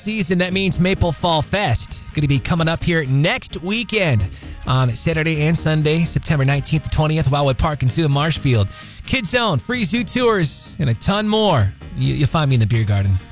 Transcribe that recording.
season, that means Maple Fall Fest. Going to be coming up here next weekend on Saturday and Sunday, September 19th to 20th, Wildwood Park and Zoo in Marshfield. Kids Zone, free zoo tours, and a ton more. You'll find me in the beer garden.